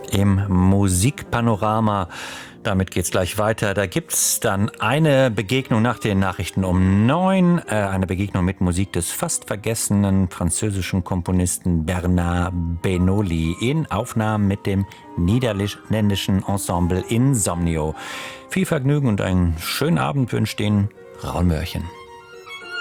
im Musikpanorama. Damit geht's gleich weiter. Da gibt's dann eine Begegnung nach den Nachrichten um 9, eine Begegnung mit Musik des fast vergessenen französischen Komponisten Bernard Benoli in Aufnahmen mit dem niederländischen Ensemble Insomnio. Viel Vergnügen und einen schönen Abend wünscht Ihnen Raul Mörchen.